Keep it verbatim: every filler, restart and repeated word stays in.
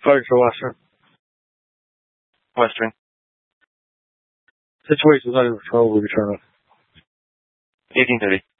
First or Western? Western. Situation's under control. We return. eighteen thirty.